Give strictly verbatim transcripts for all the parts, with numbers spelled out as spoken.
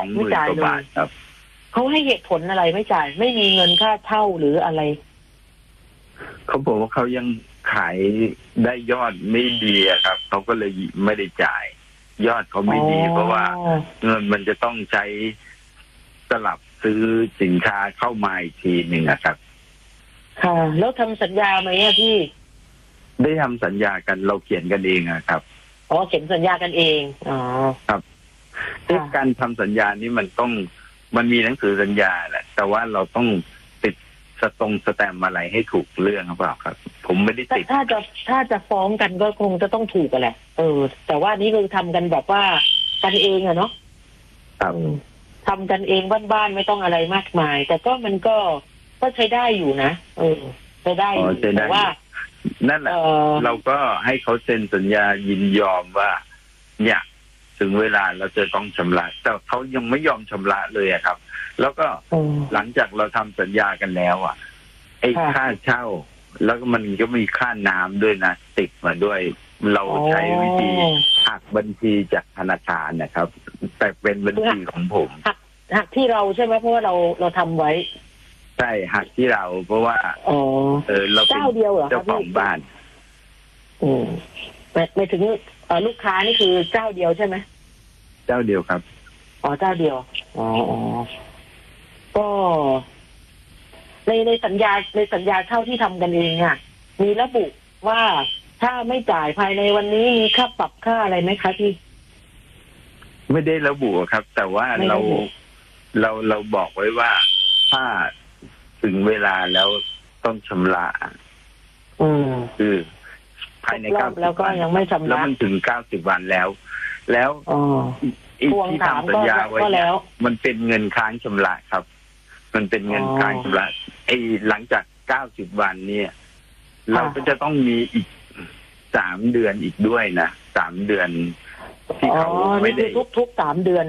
องหมื่นกว่าบาทครับเขาให้เหตุผลอะไรไม่จ่ายไม่มีเงินค่าเช่าหรืออะไรเขาบอกว่าเขายังขายได้ยอดไม่ดีครับเขาก็เลยไม่ได้จ่ายยอดเขาไม่ดีเพราะว่าเงินมันจะต้องใช้สลับซื้อสินค้าเข้ามาอีกทีหนึ่งครับค่ะแล้วทำสัญญาไหมอะพี่ได้ทำสัญญากันเราเขียนกันเองครับอ๋อเขียนสัญญากันเองอ๋อครับการทำสัญญานี้มันต้องมันมีหนังสือสัญญาแหละแต่ว่าเราต้องติดสตงสแตมอะไรให้ถูกเรื่องหรือเปล่าครับผมไม่ได้ติดถ้าจะถ้าจะฟ้องกันก็คงจะต้องถูกกันแหละเออแต่ว่านี่คือทำกันแบบว่ากันเองอะเนาะครับทำกันเองบ้านๆไม่ต้องอะไรมากมายแต่ก็มันก็ก็ใช้ได้อยู่นะเออใช้ได้อยู่แต่ว่านั่นแหละเราก็ให้เขาเซ็นสัญญายินยอมว่าเนี่ยถึงเวลาเราจะต้องชำระแต่เขายังไม่ยอมชำระเลยครับแล้วก็หลังจากเราทำสัญญากันแล้วอ่ะไอ้ค่าเช่าแล้วมันก็มีค่าน้ำด้วยนะติดมาด้วยเราใช้วิธีหักบัญชีจากธนาคารนะครับแต่เป็นบัญชีของผมหักที่เราใช่ไหมเพราะว่าเราเราทำไว้ใช่หักที่เราเพราะว่าเออเราเป็นเจ้าของบ้านอืมไม่ถึงลูกค้านี่คือเจ้าเดียวใช่ไหมเจ้าเดียวครับอ๋อเจ้าเดียวอ๋ออ๋อก็ในในสัญญาในสัญญาเช่าที่ทำกันเองอ่ะมีระบุว่าถ้าไม่จ่ายภายในวันนี้มีค่าปรับค่าอะไรไหมคะพี่ไม่ได้ระบุครับแต่ว่าเราเราเราบอกไว้ว่าถ้าถึงเวลาแล้วต้องชำระอืมคือภายในเก้าสิบแล้วก็ยังไม่ชำระแล้วมันถึงเก้าสิบวันแล้วแล้วอีกที่ทำสัญญาไว้มันเป็นเงินค้างชำระครับมันเป็นเงินค้างชำระไอ้หลังจากเก้าสิบวันเนี่ยเราก็จะต้องมีอีกสามเดือนอีกด้วยนะสามเดือนที่เขาไม่ได้ทุกทุกสามเดือน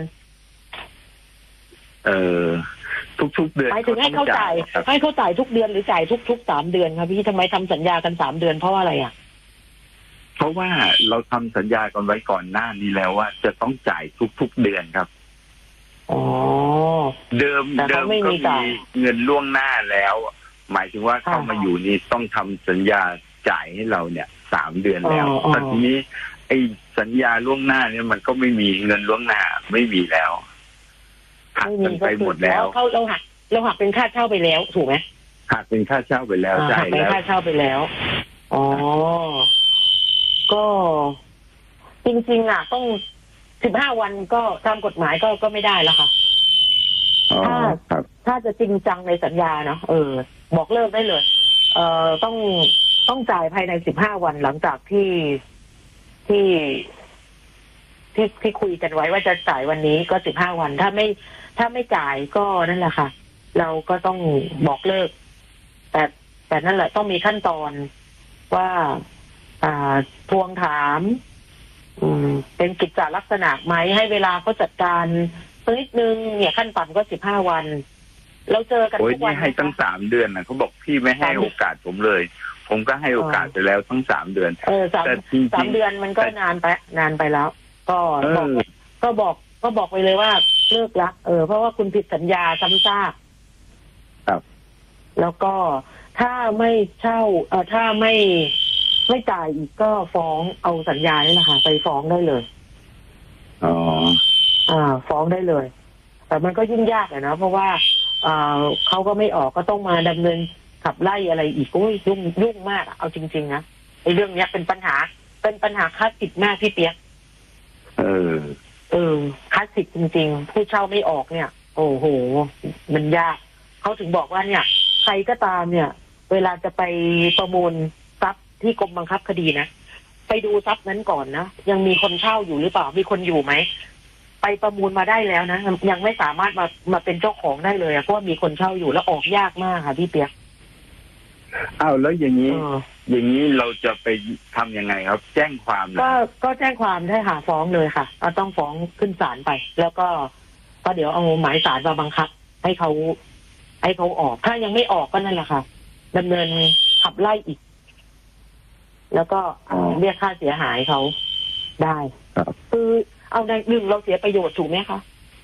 เออทุกๆเดือนหมายถึงให้เขาจ่ายให้เขาจ่ายทุกเดือนหรือจ่ายทุกๆสามเดือนครับพี่ทำไมทำสัญญากันสามเดือนเพราะว่าอะไรอ่ะเพราะว่าเราทำสัญญากันไว้ก่อนหน้านี้แล้วว่าจะต้องจ่ายทุกๆเดือนครับอ๋อเดิมเดิมก็มีเงินล่วงหน้าแล้วหมายถึงว่าเข้ามาอยู่นี่ต้องทำสัญญาจ่ายให้เราเนี่ยสามเดือนแล้วแต่ทีนี้ไอ้สัญญาล่วงหน้าเนี่ยมันก็ไม่มีเงินล่วงหน้าไม่มีแล้วหักกันไปหมดแล้วเขาเราหักเราหักเป็นค่าเช่าไปแล้วถูกไหมหักเป็นค่าเช่าไปแล้วใช่แล้วเป็นค่าเช่าไปแล้วอ๋อก็จริงๆอ่ะต้องสิบห้าวันก็ตามกฎหมายก็ก็ไม่ได้แล้วค่ะถ้าถ้าจะจริงจังในสัญญาเนาะเออบอกเลิกได้เลยเอ่อต้องต้องจ่ายภายในสิบห้าวันหลังจากที่ที่ที่ที่คุยกันไว้ว่าจะจ่ายวันนี้ก็สิบห้าวันถ้าไม่ถ้าไม่จ่ายก็นั่นแหละค่ะเราก็ต้องบอกเลิกแต่แต่นั่นแหละต้องมีขั้นตอนว่าอ่าทวงถามอืมเป็นกิจจลักษณะไหมให้เวลาเขาจัดการสักนิดนึงเนี่ยขั้นต่ำก็สิบห้าวันเราเจอกันทุกวันให้ตั้งสามเดือนนะเขาบอกพี่ไม่ให้โอกาสผมเลยผมก็ให้โอกาสไปแล้วทั้งสามเดือนเออสามสามเดือนมันก็นานไปนานไปแล้วก็บอกก็บอกก็บอกไปเลยว่าเลิกละเออเพราะว่าคุณผิดสัญญาซ้ำซากครับแล้วก็ถ้าไม่เช่าเออถ้าไม่ไม่จ่ายอีกก็ฟ้องเอาสัญญานี่แหละค่ะไปฟ้องได้เลยอ๋ออ่าฟ้องได้เลยแต่มันก็ยุ่งยากอะนะเพราะว่าอ่าเขาก็ไม่ออกก็ต้องมาดำเนินขับไล่อะไรอีกโอ้ยยุ่งยุ่งมากเอาจริงๆนะไอ้เรื่องเนี้ยเป็นปัญหาเป็นปัญหาคลาสสิกมากพี่เปียกเออเออคลาสสิกจริงๆผู้เช่าไม่ออกเนี่ยโอ้โหมันยากเขาถึงบอกว่าเนี่ยใครก็ตามเนี่ยเวลาจะไปประมูลทรัพย์ที่กรมบังคับคดีนะไปดูทรัพย์นั้นก่อนนะยังมีคนเช่าอยู่หรือเปล่ามีคนอยู่ไหมไปประมูลมาได้แล้วนะยังไม่สามารถมามาเป็นเจ้าของได้เลยเพราะว่ามีคนเช่าอยู่แล้วออกยากมากค่ะพี่เปียกอ้าวแล้วอย่างนี้อย่างนี้เราจะไปทำยังไงครับแจ้งความก็ก็แจ้งความได้ค่ะฟ้องเลยค่ะเราต้องฟ้องขึ้นศาลไปแล้วก็ก็เดี๋ยวเอาหมายศาลมาบังคับให้เขาให้เขาออกถ้ายังไม่ออกก็นั่นแหละค่ะดำเนินขับไล่อีกแล้วก็เรียกค่าเสียหายเขาได้คือเอาในหนึ่งเราเสียประโยชน์ถูกไหมคะ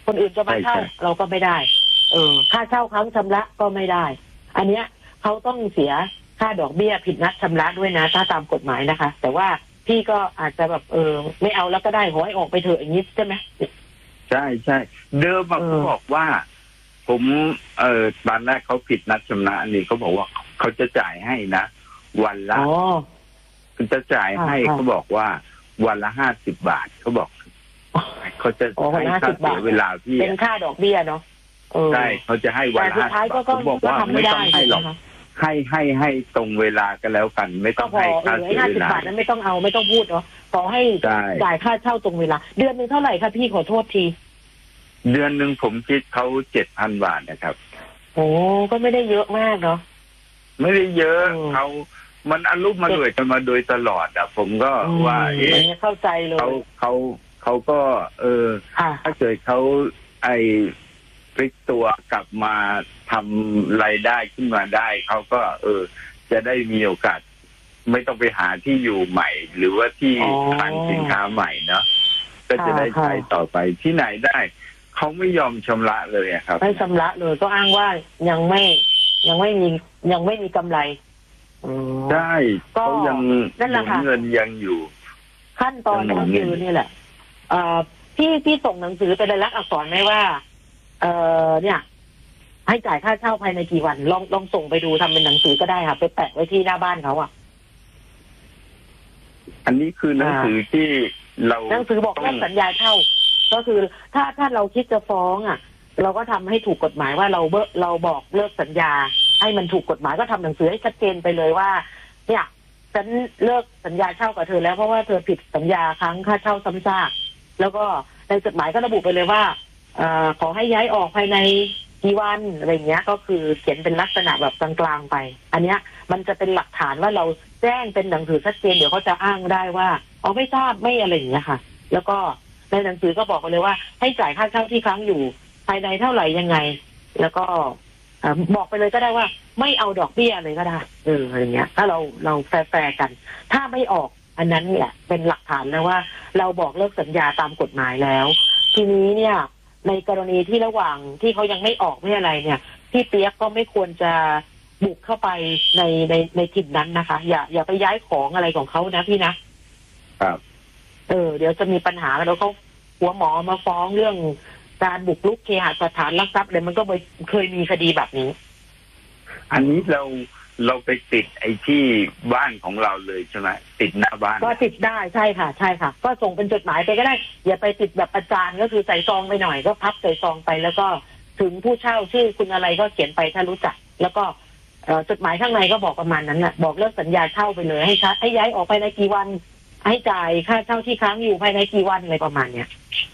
คนอื่นจะมาเช่าเราก็ไม่ได้เออค่าเช่าค้างชำระก็ไม่ได้ อันเนี้ยเขาต้องเสียค่าดอกเบี้ยผิดนัดชำระด้วยนะถ้าตามกฎหมายนะคะแต่ว่าพี่ก็อาจจะแบบเออไม่เอาแล้วก็ได้ขอให้ออกไปเถอะอย่างนี้ใช่ไหมใช่ใช่เดิมเขาบอกว่าผมเออตอนแรกเขาผิดนัดชำระนี่เขาบอกว่าเขาจะจ่ายให้นะวันละคุณจะจ่ายให้เขาบอกว่าวันละห้าสิบบาทเขาบอกเขาจะให้ค่าเสียเวลาพี่เป็นค่าดอกเบี้ยเนาะใช่เขาจะให้วันละห้าสิบบาทเขาบอกว่าไม่ต้องให้หรอกให้ให้ให้ตรงเวลากันแล้วกันไม่ต้องให้ค่าเสียเวลานั้นไม่ต้องเอาไม่ต้องพูดเนาะขอให้จ่ายค่าเช่าตรงเวลาเดือนนึงเท่าไหร่คะพี่ขอโทษทีเดือนหนึ่งผมคิดเขาเจ็ดพันบาทนะครับโอ้ก็ไม่ได้เยอะมากเนาะไม่ได้เยอะเขามันอารมณ์มาด้วยกันมาโดยตลอดอ่ะผมก็ว่าเอ๊ะเข้าใจเลยเขาเขาเขาก็เออถ้าเกิดเขาไอ้พลิกตัวกลับมาทำรายได้ขึ้นมาได้เขาก็เออจะได้มีโอกาสไม่ต้องไปหาที่อยู่ใหม่หรือว่าที่ขายสินค้าใหม่เนาะก็จะได้ใช้ต่อไปที่ไหนได้เขาไม่ยอมชำระเลยครับไม่ชำระเลยก็อ้างว่ายังไม่ยังไม่มียังไม่มีกำไรใช่เขายังเงินยังอยู่ขั้นตอนก็คือนี่แหละพี่พี่ส่งหนังสือเป็นลายลักษณ์อักษรไหมว่าเออเนี่ยให้จ่ายค่าเช่าภายในกี่วันลองลองส่งไปดูทำเป็นหนังสือก็ได้ค่ะไปแปะไว้ที่หน้าบ้านเขาอ่ะอันนี้คือหนังสือที่เราหนังสือบอกเลิกสัญญาเช่าก็คือถ้าถ้าเราคิดจะฟ้องอ่ะเราก็ทำให้ถูกกฎหมายว่าเราเบเราบอกเลิกสัญญาให้มันถูกกฎหมายก็ทำหนังสือให้ชัดเจนไปเลยว่าเนี่ยฉันเลิกสัญญาเช่ากับเธอแล้วเพราะว่าเธอผิดสัญญาครั้งค่าเช่าซ้ำซากแล้วก็ในจดหมายก็ระบุไปเลยว่าเอ่อขอให้ย้ายออกภายในกี่วันอะไรเงี้ยก็คือเขียนเป็นลักษณะแบบกลางๆไปอันเนี้ยมันจะเป็นหลักฐานว่าเราแจ้งเป็นหนังสือชัดเจนเดี๋ยวเขาจะอ้างได้ว่าอ๋อไม่ทราบไม่อะไรอย่างเงี้ยค่ะแล้วก็ในหนังสือก็บอกไปเลยว่าให้จ่ายค่าเช่าที่ค้างอยู่ภายในเท่าไหร่ยังไงแล้วก็บอกไปเลยก็ได้ว่าไม่เอาดอกเบี้ยเลยก็ได้เอออะไรเงี้ยถ้าเราเราแฟร์กันถ้าไม่ออกอันนั้นเนี่ยเป็นหลักฐานแล้วว่าเราบอกเลิกสัญญาตามกฎหมายแล้วทีนี้เนี่ยในกรณีที่ระหว่างที่เขายังไม่ออกไม่อะไรเนี่ยพี่เปียกก็ไม่ควรจะบุกเข้าไปในในในถิ่นนั้นนะคะอย่าอย่าไปย้ายของอะไรของเขานะพี่นะครับเออเดี๋ยวจะมีปัญหาแล้วเขาหัวหมอมาฟ้องเรื่องการบุกรุกเคหสถานลักทรัพย์เลยมันก็เคยมีคดีแบบนี้อันนี้เราเราไปติดไอ้ที่บ้านของเราเลยใช่ไหมติดหน้าบ้านก็ติดได้ใช่ค่ะใช่ค่ะก็ส่งเป็นจดหมายไปก็ได้อย่าไปติดแบบประจานก็คือใส่ซองไปหน่อยก็พับใส่ซองไปแล้วก็ถึงผู้เช่าชื่อคุณอะไรก็เขียนไปถ้ารู้จักแล้วก็จดหมายข้างในก็บอกประมาณนั้นน่ะบอกเลิกสัญญาเช่าไปเลยให้ชัดให้ย้ายออกไปในกี่วันให้จ่ายค่าเช่าที่ค้างอยู่ภายในกี่วันอะไรประมาณเนี้ย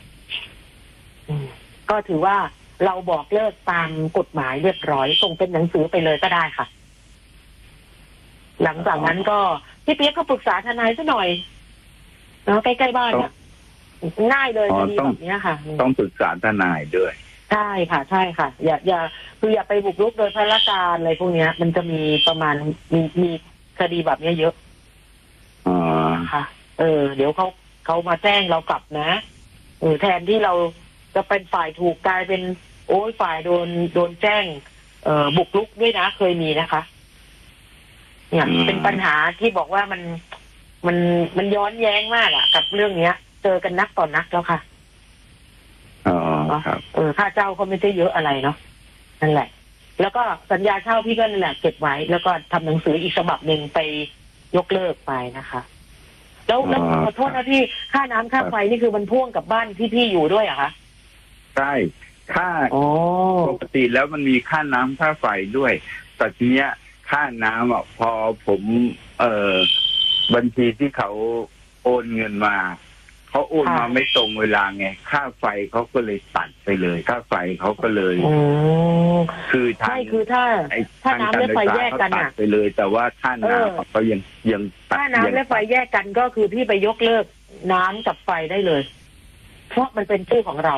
ก็ถือว่าเราบอกเลิกตามกฎหมายเรียบร้อยส่งเป็นหนังสือไปเลยก็ได้ค่ะหลังจากนั้นก็พี่เปี๊ยกก็ปรึกษาทนายซะหน่อยเนาะใกล้ๆบ้านเนี่ยง่ายเลยคดีแบบนี้ค่ะต้องปรึกษาทนายด้วยใช่ค่ะใช่ค่ะอย่าอย่าคืออย่าไปบุกรุกโดยพลการอะไรพวกนี้มันจะมีประมาณมีมีคดีแบบนี้เยอะอ๋อค่ะเออเดี๋ยวเขาเขามาแจ้งเรากลับนะเออแทนที่เราจะเป็นฝ่ายถูกกลายเป็นโอ้ยฝ่ายโดนโดนแจ้งเอ่อบุกรุกด้วยนะเคยมีนะคะเนี่ยเป็นปัญหาที่บอกว่ามันมันมันย้อนแย้งมากอ่ะกับเรื่องเนี้ยเจอกันนักต่อนนักแล้วค่ะอ๋อครับเออค่าเช่าเขาไม่ได้เยอะอะไรเนาะนั่นแหละแล้วก็สัญญาเช่าพี่ก็นั่นแหละเก็บไว้แล้วก็ทำหนังสืออีกฉบับหนึ่งไปยกเลิกไปนะคะแล้วแล้วขอโทษนะพี่ค่าน้ำค่าไฟนี่คือมันพ่วงกับบ้านที่พี่อยู่ด้วยอะคะใช่ค่าปกติแล้วมันมีค่าน้ำค่าไฟด้วยแต่ทีเนี้ยค่าน้ำอ่ะพอผมเอ่อบัญชีที่เขาโอนเงินมาเขาโอนมาไม่ตรงเวลาไงค่าไฟเขาก็เลยตัดไปเลยค่าไฟเขาก็เลยคือทางคือถ้าถ้าน้ำและไฟแยกกันอ่ะไปเลยแต่ว่าค่าน้ำเขายังยังถ้าน้ำและไฟแยกกันก็คือพี่ไปยกเลิกน้ำกับไฟได้เลยเพราะมันเป็นชื่อของเรา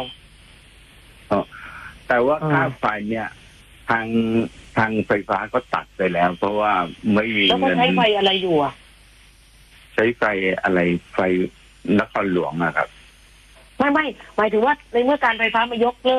แต่ว่าค่าไฟเนี่ยทางทางไฟฟ้าก็ตัดไปแล้วเพราะว่าไม่มีเงินแล้วใช้ไฟอะไรอยู่อ่ะใช้ไฟอะไรไฟนครหลวงอะครับอไม่ไม่หมายถึงว่าในเมื่อการไฟฟ้ามายกเลิก